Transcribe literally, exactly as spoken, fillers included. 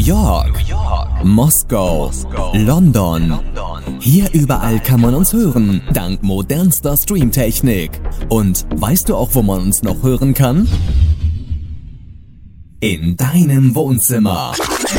York, Moskau, London. Hier überall kann man uns hören, dank modernster Streamtechnik. Und weißt du auch, wo man uns noch hören kann? In deinem Wohnzimmer.